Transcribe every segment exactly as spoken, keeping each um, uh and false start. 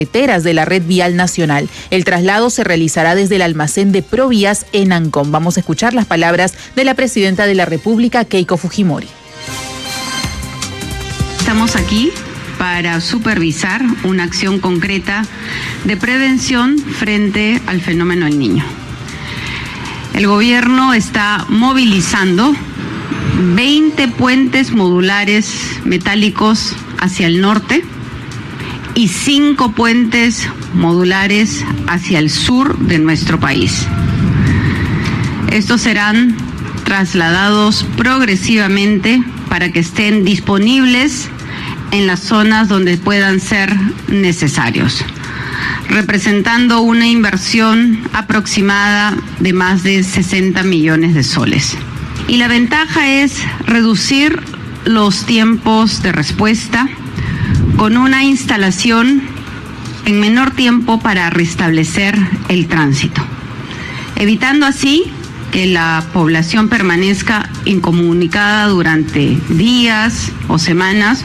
carreteras de la red vial nacional. El traslado se realizará desde el almacén de Provías en Ancón. Vamos a escuchar las palabras de la presidenta de la República, Keiko Fujimori. Estamos aquí para supervisar una acción concreta de prevención frente al fenómeno del Niño. El gobierno está movilizando veinte puentes modulares metálicos hacia el norte y cinco puentes modulares hacia el sur de nuestro país. Estos serán trasladados progresivamente para que estén disponibles en las zonas donde puedan ser necesarios, representando una inversión aproximada de más de sesenta millones de soles. Y la ventaja es reducir los tiempos de respuesta con una instalación en menor tiempo para restablecer el tránsito, evitando así que la población permanezca incomunicada durante días o semanas.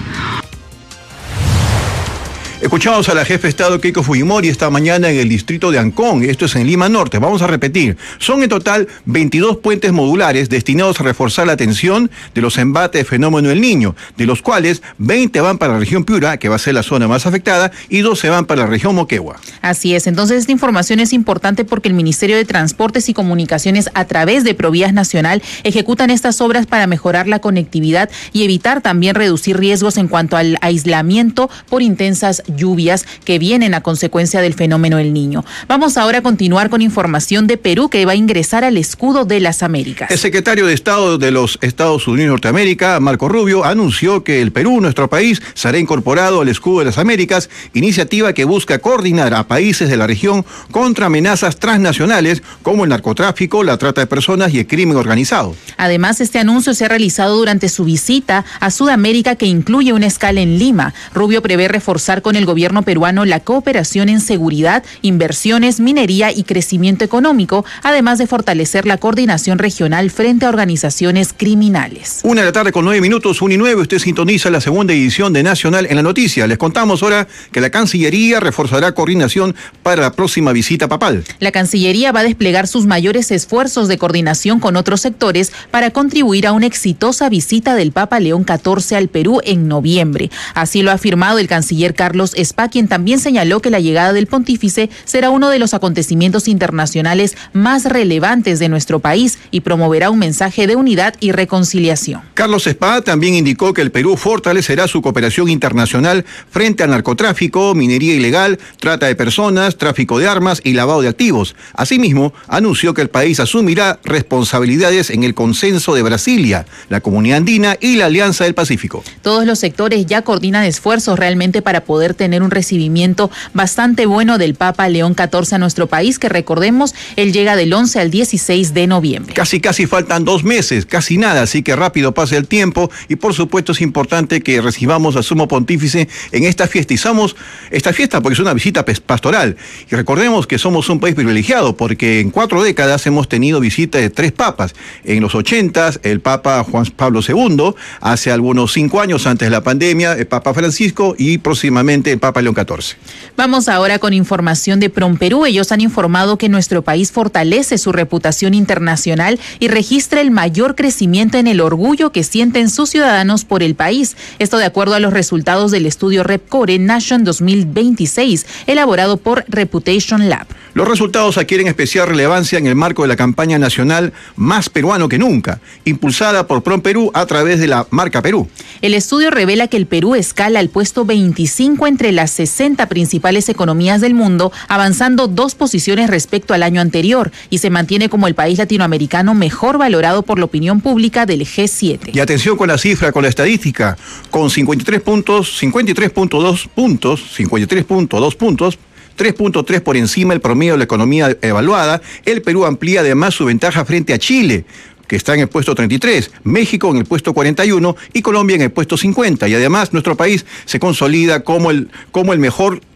Escuchamos a la jefa de Estado Keiko Fujimori esta mañana en el distrito de Ancón, esto es en Lima Norte. Vamos a repetir, son en total veintidós puentes modulares destinados a reforzar la atención de los embates del fenómeno del Niño, de los cuales veinte van para la región Piura, que va a ser la zona más afectada, y doce van para la región Moquegua. Así es, entonces esta información es importante porque el Ministerio de Transportes y Comunicaciones, a través de Provías Nacional, ejecutan estas obras para mejorar la conectividad y evitar también reducir riesgos en cuanto al aislamiento por intensas lluvias que vienen a consecuencia del fenómeno El Niño. Vamos ahora a continuar con información de Perú, que va a ingresar al escudo de las Américas. El secretario de Estado de los Estados Unidos de Norteamérica, Marco Rubio, anunció que el Perú, nuestro país, será incorporado al escudo de las Américas, iniciativa que busca coordinar a países de la región contra amenazas transnacionales como el narcotráfico, la trata de personas y el crimen organizado. Además, este anuncio se ha realizado durante su visita a Sudamérica, que incluye una escala en Lima. Rubio prevé reforzar con el gobierno peruano la cooperación en seguridad, inversiones, minería y crecimiento económico, además de fortalecer la coordinación regional frente a organizaciones criminales. Una de la tarde con nueve minutos, una y nueve, usted sintoniza la segunda edición de Nacional en la Noticia. Les contamos ahora que la Cancillería reforzará coordinación para la próxima visita papal. La Cancillería va a desplegar sus mayores esfuerzos de coordinación con otros sectores para contribuir a una exitosa visita del Papa León catorce al Perú en noviembre. Así lo ha afirmado el canciller Carlos Spa, quien también señaló que la llegada del pontífice será uno de los acontecimientos internacionales más relevantes de nuestro país y promoverá un mensaje de unidad y reconciliación. Carlos Spa también indicó que el Perú fortalecerá su cooperación internacional frente al narcotráfico, minería ilegal, trata de personas, tráfico de armas y lavado de activos. Asimismo, anunció que el país asumirá responsabilidades en el Consenso de Brasilia, la Comunidad Andina y la Alianza del Pacífico. Todos los sectores ya coordinan esfuerzos realmente para poder tener un recibimiento bastante bueno del Papa León catorce a nuestro país, que recordemos, él llega del once al dieciséis de noviembre. Casi, casi faltan dos meses, casi nada, así que rápido pasa el tiempo y por supuesto es importante que recibamos al Sumo Pontífice en esta fiesta. Y somos esta fiesta porque es una visita pastoral. Y recordemos que somos un país privilegiado porque en cuatro décadas hemos tenido visita de tres papas. En los ochentas, el Papa Juan Pablo segundo, hace algunos cinco años antes de la pandemia, el Papa Francisco y próximamente el Papa León catorce. Vamos ahora con información de PROMPERÚ. Ellos han informado que nuestro país fortalece su reputación internacional y registra el mayor crecimiento en el orgullo que sienten sus ciudadanos por el país. Esto de acuerdo a los resultados del estudio RepCore Nation dos mil veintiséis, elaborado por Reputation Lab. Los resultados adquieren especial relevancia en el marco de la campaña nacional Más Peruano que Nunca, impulsada por PROMPERÚ a través de la marca Perú. El estudio revela que el Perú escala al puesto veinticinco entre las sesenta principales economías del mundo, avanzando dos posiciones respecto al año anterior, y se mantiene como el país latinoamericano mejor valorado por la opinión pública del G siete. Y atención con la cifra, con la estadística, con cincuenta y tres puntos, cincuenta y tres punto dos puntos, cincuenta y tres punto dos puntos, tres punto tres por encima del promedio de la economía evaluada, el Perú amplía además su ventaja frente a Chile, que está en el puesto treinta y tres, México en el puesto cuarenta y uno y Colombia en el puesto cincuenta. Y además nuestro país se consolida como el, como el mejor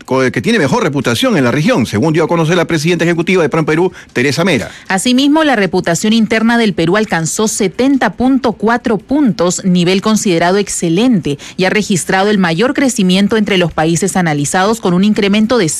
que tiene mejor reputación en la región, según dio a conocer la presidenta ejecutiva de PROMPERÚ, Teresa Mera. Asimismo, la reputación interna del Perú alcanzó setenta punto cuatro puntos, nivel considerado excelente, y ha registrado el mayor crecimiento entre los países analizados con un incremento de